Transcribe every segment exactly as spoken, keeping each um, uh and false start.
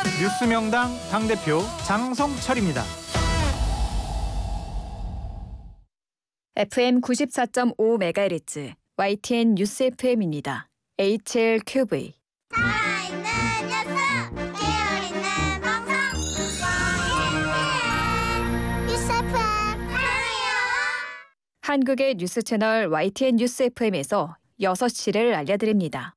뉴스명당 당대표 장성철입니다. 에프엠 구십사 점 오 메가헤르츠 와이티엔 뉴스 에프엠입니다. 에이치엘큐브이 살아있는 뉴스, 깨어있는 방송, 와이티엔 뉴스 에프엠 사랑해요. 한국의 뉴스 채널 와이티엔 뉴스 에프엠에서 여섯 시를 알려드립니다.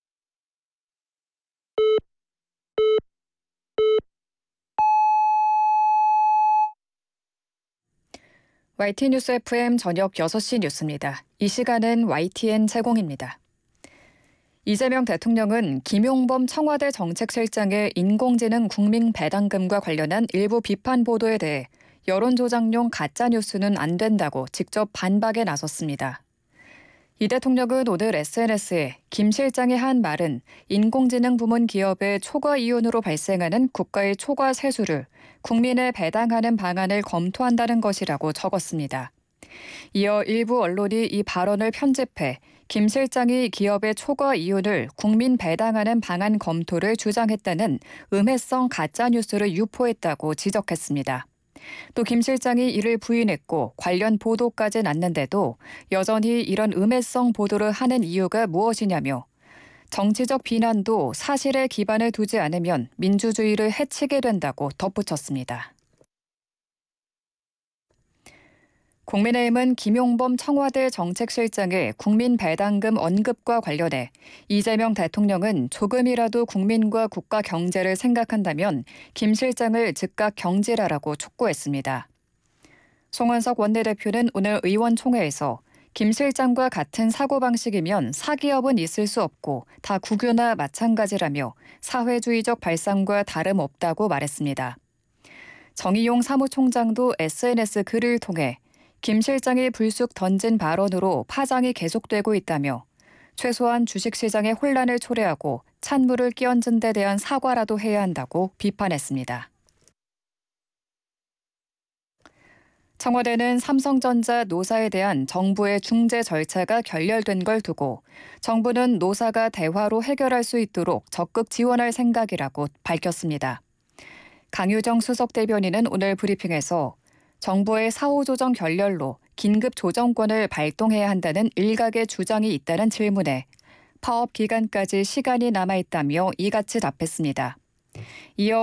와이티엔 뉴스 에프엠 저녁 여섯 시 뉴스입니다. 이 시간은 와이티엔 제공입니다. 이재명 대통령은 김용범 청와대 정책실장의 인공지능 국민 배당금과 관련한 일부 비판 보도에 대해 여론조작용 가짜뉴스는 안 된다고 직접 반박에 나섰습니다. 이 대통령은 오늘 에스엔에스에 김 실장이 한 말은 인공지능 부문 기업의 초과 이윤으로 발생하는 국가의 초과 세수를 국민에 배당하는 방안을 검토한다는 것이라고 적었습니다. 이어 일부 언론이 이 발언을 편집해 김 실장이 기업의 초과 이윤을 국민 배당하는 방안 검토를 주장했다는 음해성 가짜뉴스를 유포했다고 지적했습니다. 또 김 실장이 이를 부인했고 관련 보도까지 났는데도 여전히 이런 음해성 보도를 하는 이유가 무엇이냐며 정치적 비난도 사실에 기반을 두지 않으면 민주주의를 해치게 된다고 덧붙였습니다. 국민의힘은 김용범 청와대 정책실장의 국민 배당금 언급과 관련해 이재명 대통령은 조금이라도 국민과 국가 경제를 생각한다면 김 실장을 즉각 경질하라고 촉구했습니다. 송원석 원내대표는 오늘 의원총회에서 김 실장과 같은 사고방식이면 사기업은 있을 수 없고 다 국유나 마찬가지라며 사회주의적 발상과 다름없다고 말했습니다. 정의용 사무총장도 에스엔에스 글을 통해 김 실장이 불쑥 던진 발언으로 파장이 계속되고 있다며 최소한 주식시장의 혼란을 초래하고 찬물을 끼얹은 데 대한 사과라도 해야 한다고 비판했습니다. 청와대는 삼성전자 노사에 대한 정부의 중재 절차가 결렬된 걸 두고 정부는 노사가 대화로 해결할 수 있도록 적극 지원할 생각이라고 밝혔습니다. 강유정 수석대변인은 오늘 브리핑에서 정부의 사후 조정 결렬로 긴급 조정권을 발동해야 한다는 일각의 주장이 있다는 질문에 파업 기간까지 시간이 남아있다며 이같이 답했습니다. 이어